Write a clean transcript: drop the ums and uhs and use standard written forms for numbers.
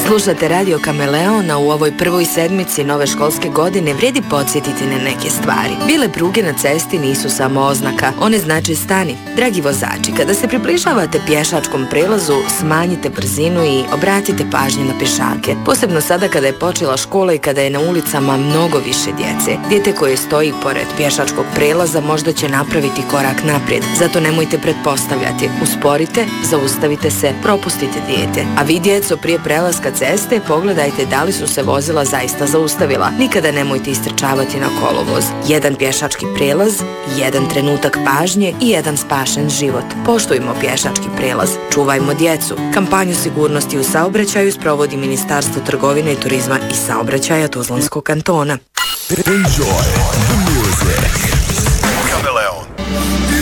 Slušate Radio Kameleon, a u ovoj prvoj sedmici nove školske godine vrijedi podsjetiti na neke stvari. Bile pruge na cesti nisu samo oznaka, one znače stani. Dragi vozači, kada se približavate pješačkom prelazu, smanjite brzinu i obratite pažnju na pješake. Posebno sada kada je počela škola i kada je na ulicama mnogo više djece. Dijete koje stoji pored pješačkog prelaza možda će napraviti korak naprijed, zato nemojte pretpostavljati. Usporite, zaustavite se, propustite dijete. A vi, djeco, prije prelaska ceste, pogledajte da li su se vozila zaista zaustavila. Nikada nemojte istrčavati na kolovoz. Jedan pješački prelaz, jedan trenutak pažnje i jedan spašen život. Poštujmo pješački prelaz. Čuvajmo djecu. Kampanju sigurnosti u saobraćaju sprovodi Ministarstvo trgovine, turizma i saobraćaja Tuzlanskog kantona. Enjoy the music.